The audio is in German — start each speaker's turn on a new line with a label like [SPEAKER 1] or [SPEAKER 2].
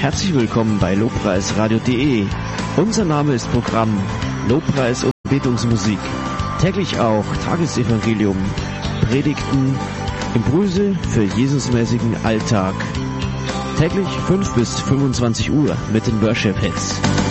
[SPEAKER 1] Herzlich willkommen bei lobpreisradio.de. Unser Name ist Programm Lobpreis und Betungsmusik. Täglich auch Tagesevangelium, Predigten, Impulse für Jesusmäßigen Alltag. Täglich 5 bis 25 Uhr mit den Worship Hits.